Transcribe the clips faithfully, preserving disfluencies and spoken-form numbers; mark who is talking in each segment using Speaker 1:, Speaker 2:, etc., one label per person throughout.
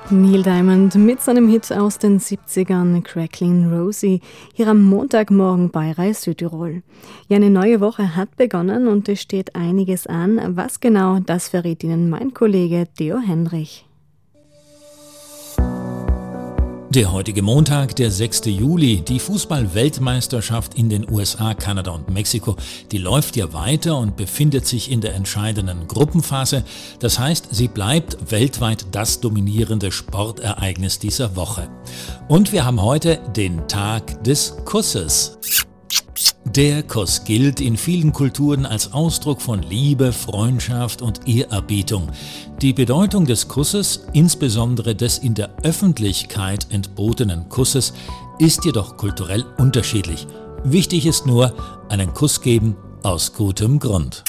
Speaker 1: Neil Diamond mit seinem Hit aus den siebzigern, Crackling Rosie, hier am Montagmorgen bei Reis Südtirol. Ja, eine neue Woche hat begonnen und es steht einiges an. Was genau, das verrät Ihnen mein Kollege Theo Henrich.
Speaker 2: Der heutige Montag, der sechste Juli, die Fußball-Weltmeisterschaft in den U S A, Kanada und Mexiko, die läuft ja weiter und befindet sich in der entscheidenden Gruppenphase. Das heißt, sie bleibt weltweit das dominierende Sportereignis dieser Woche. Und wir haben heute den Tag des Kusses. Der Kuss gilt in vielen Kulturen als Ausdruck von Liebe, Freundschaft und Ehrerbietung. Die Bedeutung des Kusses, insbesondere des in der Öffentlichkeit entbotenen Kusses, ist jedoch kulturell unterschiedlich. Wichtig ist nur, einen Kuss geben aus gutem Grund.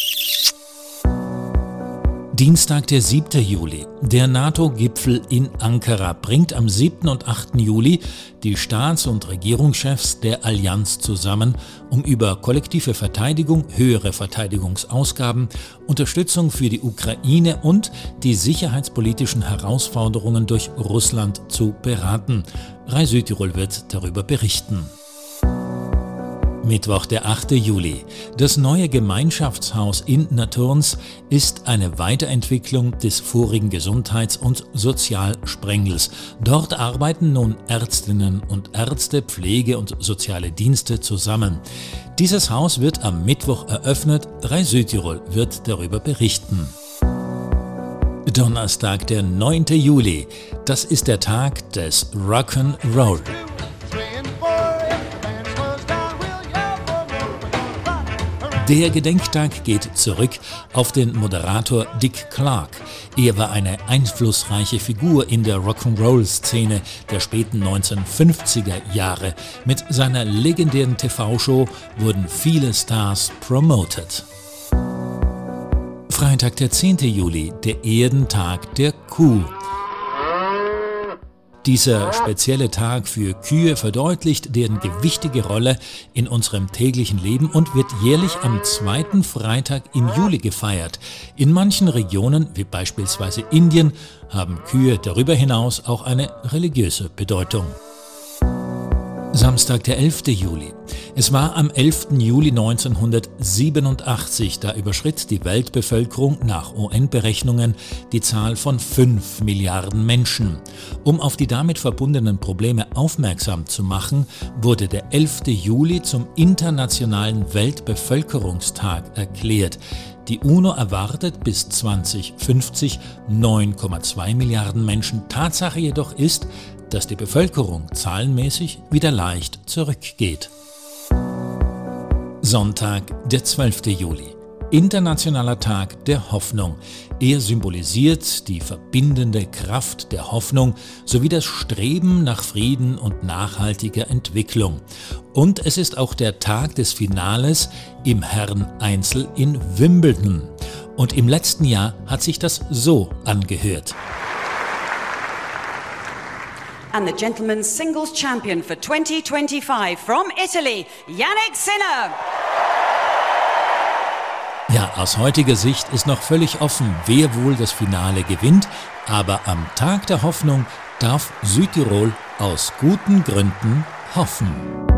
Speaker 2: Dienstag, der siebte Juli. Der NATO-Gipfel in Ankara bringt am siebten und achten Juli die Staats- und Regierungschefs der Allianz zusammen, um über kollektive Verteidigung, höhere Verteidigungsausgaben, Unterstützung für die Ukraine und die sicherheitspolitischen Herausforderungen durch Russland zu beraten. Reis Südtirol wird darüber berichten. Mittwoch, der achte Juli. Das neue Gemeinschaftshaus in Naturns ist eine Weiterentwicklung des vorigen Gesundheits- und Sozialsprengels. Dort arbeiten nun Ärztinnen und Ärzte, Pflege- und soziale Dienste zusammen. Dieses Haus wird am Mittwoch eröffnet. Reis Südtirol wird darüber berichten. Donnerstag, der neunte Juli. Das ist der Tag des Rock'n'Roll. Der Gedenktag geht zurück auf den Moderator Dick Clark. Er war eine einflussreiche Figur in der Rock'n'Roll-Szene der späten neunzehnhundertfünfziger Jahre. Mit seiner legendären T V-Show wurden viele Stars promoted. Freitag, der zehnte Juli, der Ehrentag der Kuh. Dieser spezielle Tag für Kühe verdeutlicht deren gewichtige Rolle in unserem täglichen Leben und wird jährlich am zweiten Freitag im Juli gefeiert. In manchen Regionen, wie beispielsweise Indien, haben Kühe darüber hinaus auch eine religiöse Bedeutung. Samstag, der elfte Juli. Es war am elften Juli neunzehnhundertsiebenundachtzig, da überschritt die Weltbevölkerung nach U N-Berechnungen die Zahl von fünf Milliarden Menschen. Um auf die damit verbundenen Probleme aufmerksam zu machen, wurde der elfte Juli zum Internationalen Weltbevölkerungstag erklärt. Die UNO erwartet bis zweitausendfünfzig neun Komma zwei Milliarden Menschen. Tatsache jedoch ist, dass die Bevölkerung zahlenmäßig wieder leicht zurückgeht. Sonntag, der zwölfte Juli. Internationaler Tag der Hoffnung. Er symbolisiert die verbindende Kraft der Hoffnung sowie das Streben nach Frieden und nachhaltiger Entwicklung. Und es ist auch der Tag des Finales im Herreneinzel in Wimbledon. Und im letzten Jahr hat sich das so angehört.
Speaker 3: And the gentlemen's singles champion for twenty twenty-five from Italy, Jannik Sinner.
Speaker 2: Ja, aus heutiger Sicht ist noch völlig offen, wer wohl das Finale gewinnt, aber am Tag der Hoffnung darf Südtirol aus guten Gründen hoffen.